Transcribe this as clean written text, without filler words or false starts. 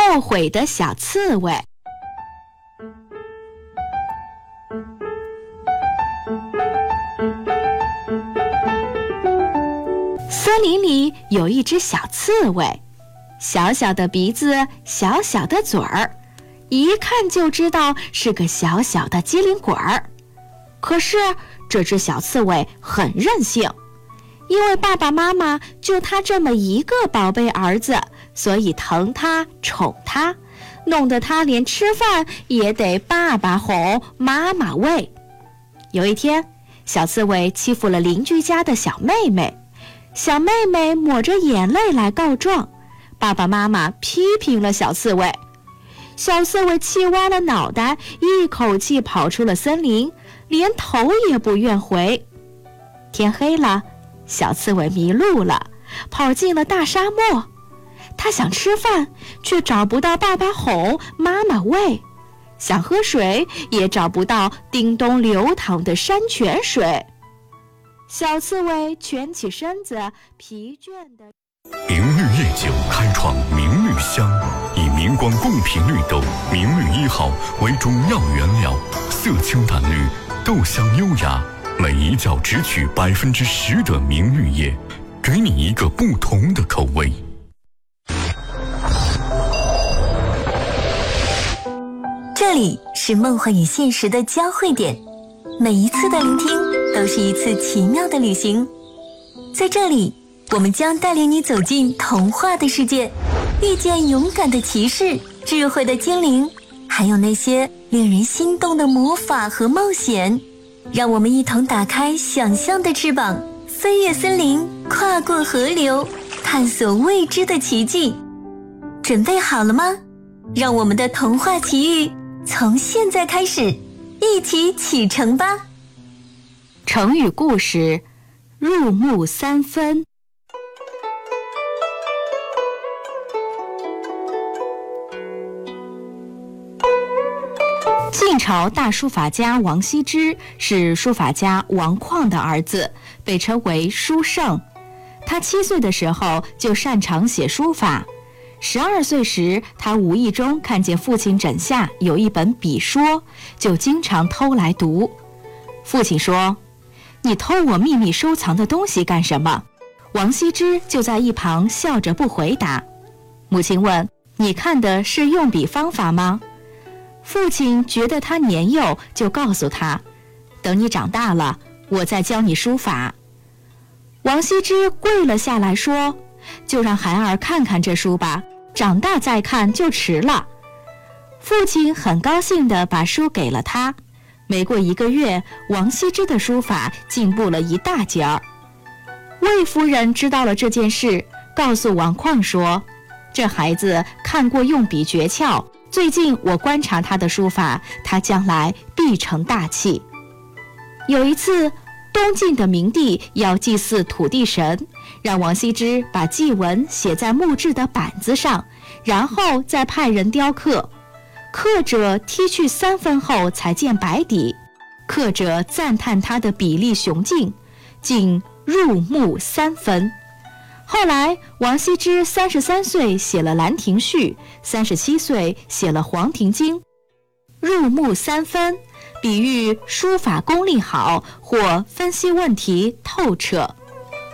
后悔的小刺猬。森林里有一只小刺猬，小小的鼻子，小小的嘴儿，一看就知道是个小小的机灵鬼儿。可是这只小刺猬很任性，因为爸爸妈妈就他这么一个宝贝儿子，所以疼他宠他，弄得他连吃饭也得爸爸哄妈妈喂。有一天，小刺猬欺负了邻居家的小妹妹，小妹妹抹着眼泪来告状，爸爸妈妈批评了小刺猬。小刺猬气歪了脑袋，一口气跑出了森林，连头也不愿回。天黑了，小刺猬迷路了，跑进了大沙漠。他想吃饭，却找不到爸爸哄妈妈喂，想喝水也找不到叮咚流淌的山泉水。小刺猬蜷起身子，疲倦地明绿夜酒开创明绿香，以明光共频绿豆明绿1号为中药原料，色清淡绿，豆香优雅，每一角只取10%的明绿叶，给你一个不同的口味。 这里是梦幻与现实的交汇点，每一次的聆听都是一次奇妙的旅行。在这里，我们将带领你走进童话的世界，遇见勇敢的骑士、智慧的精灵，还有那些令人心动的魔法和冒险。让我们一同打开想象的翅膀，飞越森林，跨过河流，探索未知的奇迹。准备好了吗？让我们的童话奇遇从现在开始，一起启程吧。 成语故事：入木三分。晋朝大书法家王羲之是书法家王旷的儿子，被称为书圣。他7岁的时候就擅长写书法。12岁时，他无意中看见父亲枕下有一本笔说，就经常偷来读。父亲说：“你偷我秘密收藏的东西干什么？”王羲之就在一旁笑着不回答。母亲问：“你看的是用笔方法吗？”父亲觉得他年幼，就告诉他：“等你长大了，我再教你书法。”王羲之跪了下来说：“就让孩儿看看这书吧，长大再看就迟了。”父亲很高兴地把书给了他。没过1个月，王羲之的书法进步了一大截儿。魏夫人知道了这件事，告诉王旷说：“这孩子看过用笔诀窍，最近我观察他的书法，他将来必成大器。”有一次，东晋的明帝要祭祀土地神，让王羲之把祭文写在木质的板子上，然后再派人雕刻。刻者剔去3分后才见白底，刻者赞叹他的笔力雄劲，竟入木3分。后来王羲之33岁写了《兰亭序》，37岁写了《黄庭经》。入木3分比喻书法功力好或分析问题透彻。